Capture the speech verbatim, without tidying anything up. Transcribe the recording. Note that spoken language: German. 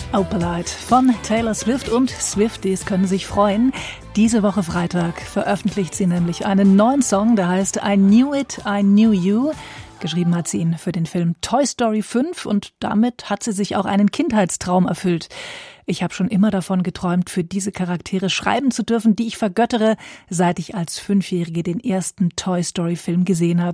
Opalite von Taylor Swift und Swifties können sich freuen. Diese Woche Freitag veröffentlicht sie nämlich einen neuen Song, der heißt I Knew It, I Knew You. Geschrieben hat sie ihn für den Film Toy Story fünf und damit hat sie sich auch einen Kindheitstraum erfüllt. Ich habe schon immer davon geträumt, für diese Charaktere schreiben zu dürfen, die ich vergöttere, seit ich als Fünfjährige den ersten Toy Story Film gesehen habe.